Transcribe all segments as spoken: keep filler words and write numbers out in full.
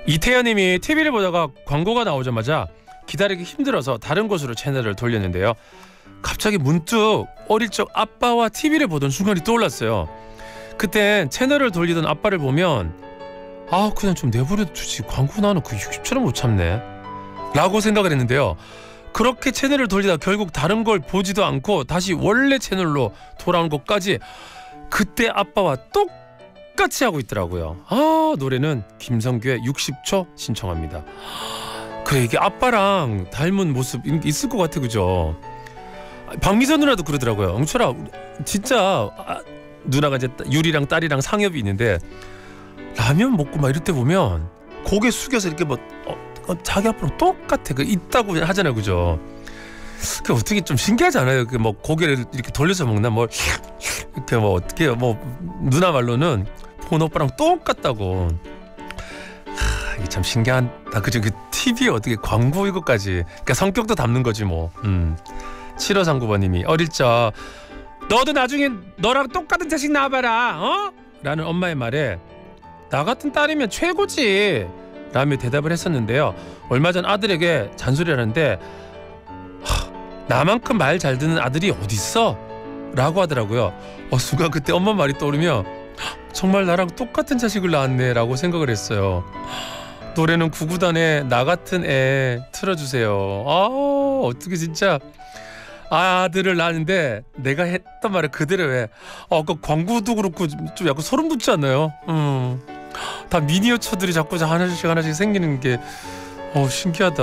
이태현님이 티비를 보다가 광고가 나오자마자 기다리기 힘들어서 다른 곳으로 채널을 돌렸는데요. 갑자기 문득 어릴 적 아빠와 티비를 보던 순간이 떠올랐어요. 그땐 채널을 돌리던 아빠를 보면 아 그냥 좀 내버려도 두지 광고 나오는 그 육십 초를 못 참네 라고 생각을 했는데요. 그렇게 채널을 돌리다 결국 다른 걸 보지도 않고 다시 원래 채널로 돌아온 것까지 그때 아빠와 똑같이 하고 있더라고요. 아 노래는 김성규의 육십 초 신청합니다. 그래 이게 아빠랑 닮은 모습 있을 것 같아 그죠? 박미선 누나도 그러더라고요. 엉철아 진짜 아, 누나가 이제 유리랑 딸이랑 상엽이 있는데 라면 먹고 막 이럴 때 보면 고개 숙여서 이렇게 뭐 어, 어, 자기 아빠랑 똑같아 그 있다고 하잖아요 그죠? 그 어떻게 좀 신기하지 않아요? 그 뭐 고개를 이렇게 돌려서 먹나 뭐 이렇게 뭐 어떻게 뭐 누나 말로는 본 오빠랑 똑같다고. 하, 이게 참 신기하다 그죠? 그 티비에 어떻게 광고 이것까지 그러니까 성격도 담는 거지 뭐. 음. 칠오삼구 번님이 어릴 적 너도 나중에 너랑 똑같은 자식 낳아봐라 어? 라는 엄마의 말에 나 같은 딸이면 최고지 라며 대답을 했었는데요. 얼마 전 아들에게 잔소리를 하는데 하, 나만큼 말 잘 듣는 아들이 어딨어? 라고 하더라고요. 어, 순간 그때 엄마 말이 떠오르며 정말 나랑 똑같은 자식을 낳았네 라고 생각을 했어요. 노래는 구구단의 나 같은 애 틀어주세요. 아 어떻게 진짜 아들을 낳았는데 내가 했던 말을 그대로 해. 어, 그 광고도 그렇고 좀, 좀 약간 소름 돋지 않나요? 음, 다 미니어처들이 자꾸 하나씩 하나씩 생기는 게 어, 신기하다.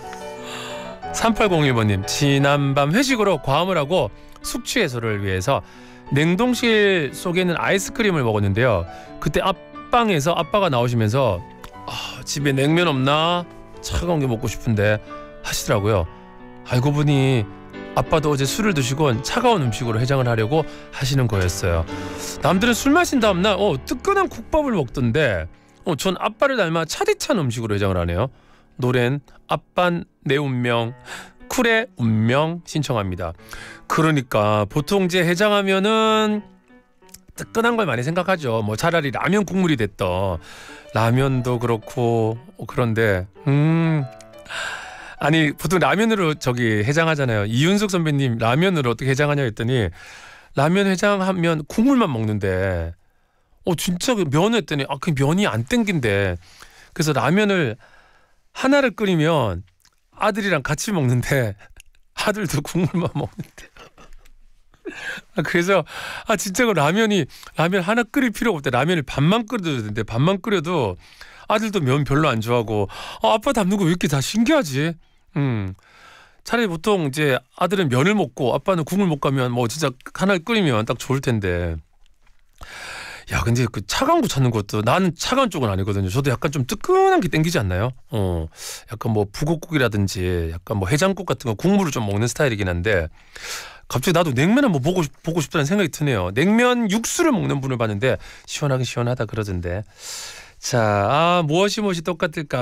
삼팔공일 번님 지난밤 회식으로 과음을 하고 숙취 해소를 위해서 냉동실 속에 있는 아이스크림을 먹었는데요. 그때 앞방에서 아빠가 나오시면서 아, 집에 냉면 없나? 차가운 게 먹고 싶은데 하시더라고요. 알고 보니 아빠도 어제 술을 드시고 차가운 음식으로 해장을 하려고 하시는 거였어요. 남들은 술 마신 다음날 어, 뜨끈한 국밥을 먹던데 어, 전 아빠를 닮아 차디찬 음식으로 해장을 하네요. 노래는 아빤 내 운명 쿨의 운명 신청합니다. 그러니까 보통 이제 해장하면은 뜨끈한 걸 많이 생각하죠. 뭐 차라리 라면 국물이 됐던 라면도 그렇고 그런데 음 아니 보통 라면으로 저기 해장하잖아요. 이윤석 선배님 라면으로 어떻게 해장하냐 했더니 라면 해장하면 국물만 먹는데 어 진짜 그 면 했더니 아 그 면이 안 땡긴대. 그래서 라면을 하나를 끓이면 아들이랑 같이 먹는데 아들도 국물만 먹는데 그래서 아 진짜 그 라면이 라면 하나 끓일 필요가 없대. 라면을 반만 끓여도 되는데 반만 끓여도 아들도 면 별로 안 좋아하고 아, 아빠 닮는 거 왜 이렇게 다 신기하지? 음 차라리 보통 이제 아들은 면을 먹고 아빠는 국물 못 가면 뭐 진짜 하나 끓이면 딱 좋을 텐데. 야 근데 그 차가운 거 찾는 것도 나는 차가운 쪽은 아니거든요. 저도 약간 좀 뜨끈한 게 땡기지 않나요? 어 약간 뭐 북엇국이라든지 약간 뭐 해장국 같은 거 국물을 좀 먹는 스타일이긴 한데 갑자기 나도 냉면 한번 보고, 싶, 보고 싶다는 생각이 드네요. 냉면 육수를 먹는 분을 봤는데 시원하긴 시원하다 그러던데. 자, 아, 무엇이 무엇이 똑같을까?